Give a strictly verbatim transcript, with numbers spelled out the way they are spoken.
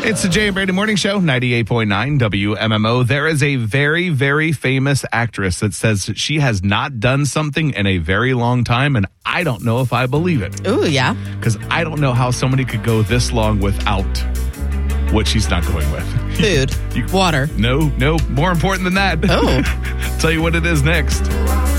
It's the Jay and Brady Morning Show, ninety-eight point nine W M M O. There is a very, very famous actress that says that she has not done something in a very long time, and I don't know if I believe it. Ooh, yeah. Because I don't know how somebody could go this long without what she's not going with. Food. You- Water. No, no, more important than that. Oh. Tell you what it is next.